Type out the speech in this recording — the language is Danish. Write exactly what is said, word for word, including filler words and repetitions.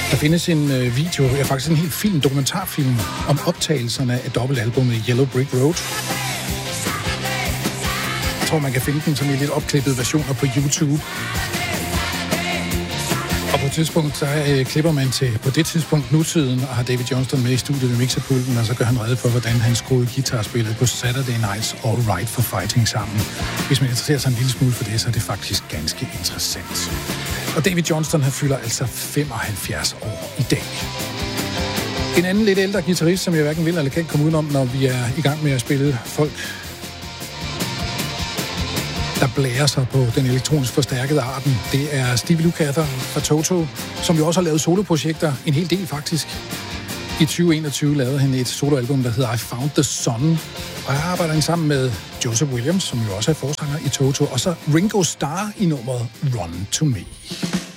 Der findes en øh, video, ja faktisk en helt film, dokumentarfilm, om optagelserne af dobbeltalbummet Yellow Brick Road. Jeg tror, man kan finde den som i lidt opklippede versioner på YouTube. Og på et tidspunkt, så øh, klipper man til, på det tidspunkt nutiden, og har David Johnston med i studiet ved mixerpulten, og så gør han rede for, hvordan han skruede guitarspillet på Saturday Night's All Right for Fighting sammen. Hvis man interesserer sig en lille smule for det, så er det faktisk ganske interessant. Og David Johnston, han fylder altså femoghalvfjerds år i dag. En anden lidt ældre guitarist, som jeg hverken vil eller kan komme udenom, når vi er i gang med at spille folk, der blærer sig på den elektronisk forstærkede arten. Det er Stevie Lukather fra Toto, som jo også har lavet soloprojekter, en hel del faktisk. I tyve enogtyve lavede han et soloalbum, der hedder I Found the Sun, og her arbejder han sammen med Joseph Williams, som jo også er forsanger i Toto, og så Ringo Starr i nummeret Run to Me.